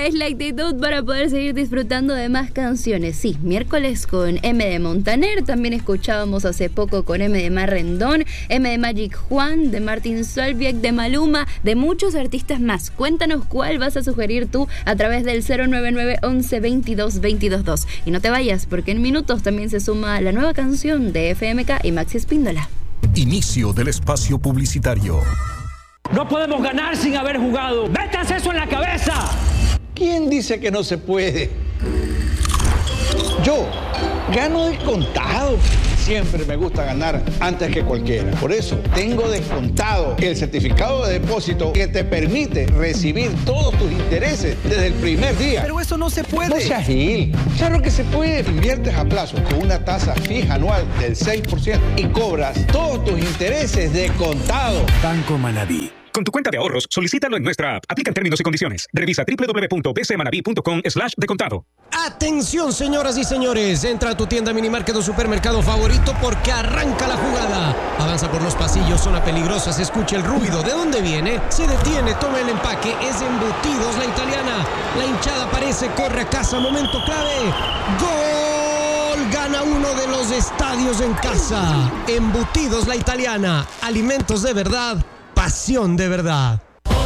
Esta es la actitud para poder seguir disfrutando de más canciones. Sí, miércoles con M de Montaner, también escuchábamos hace poco con M de Marrendón, M de Magic Juan, de Martin Solveig, de Maluma, de muchos artistas más. Cuéntanos cuál vas a sugerir tú a través del 099 11 22 222. Y no te vayas, porque en minutos también se suma la nueva canción de FMK y Maxi Espíndola. Inicio del espacio publicitario. No podemos ganar sin haber jugado. ¡Métanse eso en la cabeza! ¿Quién dice que no se puede? Yo gano descontado. Siempre me gusta ganar antes que cualquiera. Por eso tengo Descontado, el certificado de depósito que te permite recibir todos tus intereses desde el primer día. Pero eso no se puede. No seas gil. Claro que se puede. Inviertes a plazo con una tasa fija anual del 6% y cobras todos tus intereses de contado. Banco Manabí. Con tu cuenta de ahorros, solicítalo en nuestra app. Aplican términos y condiciones. Revisa www.bcmanabi.com/descontado. Atención, señoras y señores. Entra a tu tienda, minimarket o supermercado favorito porque arranca la jugada. Avanza por los pasillos, zona peligrosa, se escucha el ruido. ¿De dónde viene? Se detiene, toma el empaque. Es Embutidos La Italiana. La hinchada aparece, corre a casa. Momento clave. ¡Gol! Gana uno de los estadios en casa. Embutidos La Italiana. Alimentos de verdad. Pasión de verdad.